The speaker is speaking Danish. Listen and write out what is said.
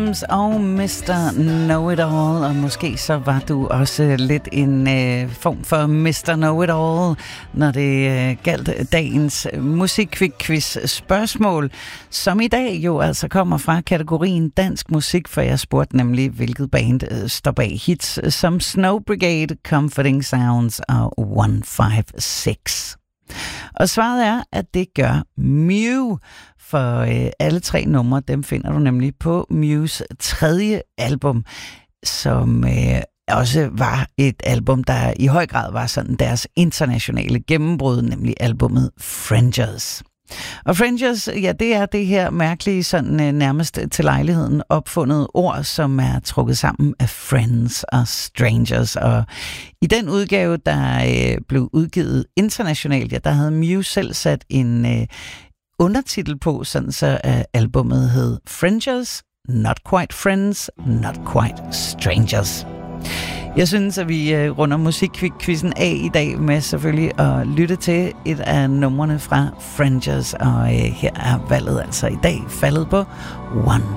Williams og Mr. Know-It-All, og måske så var du også lidt en form for Mr. Know-It-All, når det galt dagens musikquiz spørgsmål, som i dag jo altså kommer fra kategorien dansk musik, for jeg spurgte nemlig, hvilket band står bag hits som Snow Brigade, Comforting Sounds og 156. Og svaret er, at det gør Mew, for alle tre numre, dem finder du nemlig på Mews tredje album, som også var et album, der i høj grad var sådan deres internationale gennembrud, nemlig albumet Fringers. Og Fringers, ja, det er det her mærkelige, sådan nærmest til lejligheden opfundet ord, som er trukket sammen af friends og strangers. Og i den udgave, der blev udgivet internationalt, ja, der havde Mew selv sat en undertitel på, sådan så albumet hed Fringers, Not Quite Friends, Not Quite Strangers. Jeg synes, at vi runder musikquizzen af i dag med selvfølgelig at lytte til et af numrene fra Fringers, og her er valget altså i dag faldet på 156.